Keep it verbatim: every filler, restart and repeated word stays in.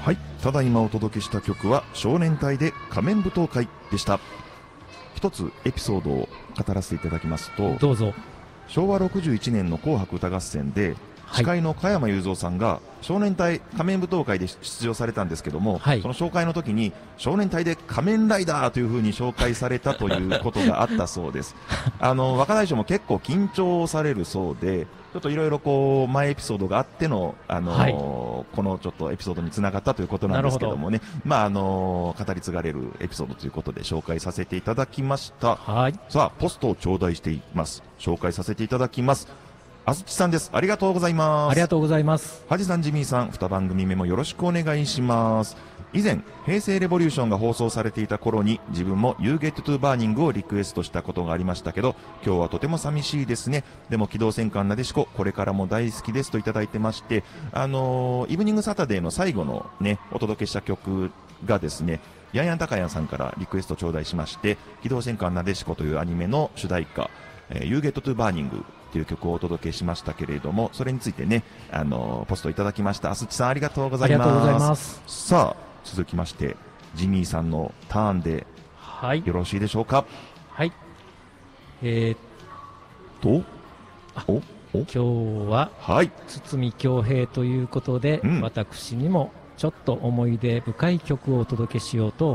はい、ただいまお届けした曲は少年隊で仮面舞踏会でした。一つエピソードを語らせていただきますと、 どうぞ。 しょうわろくじゅういちねんの紅白歌合戦で、司会の加山雄三さんが少年隊仮面舞踏会で出場されたんですけども、 はい、 その紹介の時に少年隊で仮面ライダーという風に紹介されたということがあったそうです。あの若大将も結構緊張されるそうで、ちょっといろいろこう前エピソードがあっての、あのーはい、このちょっとエピソードにつながったということなんですけどもね、まああのー、語り継がれるエピソードということで紹介させていただきました。 はい、 さあポストを頂戴しています。紹介させていただきます。あずちさんです。ありがとうございます。 ありがとうございます。 はじさん、ジミーさん、に番組目もよろしくお願いします。以前、平成レボリューションが放送されていた頃に自分も You Get to Burning をリクエストしたことがありましたけど、今日はとても寂しいですね。でも機動戦艦なでしこ、これからも大好きですといただいてまして、あのー、イブニングサタデーの最後のね、お届けした曲がですね、ヤンヤンタカヤンさんからリクエスト頂戴しまして、機動戦艦なでしこというアニメの主題歌、えー、You Get to Burningという曲をお届けしましたけれども、それについてね、あのー、ポストいただきました。あすちさん、ありがとうございます。 ありがとうございます。 さあ、続きまして、ジミーさんのターンで、はい、よろしいでしょうか。 はい。えー、と、 お、お、今日は、はい、堤恭平ということで、うん、私にもちょっと思い出深い曲をお届けしようと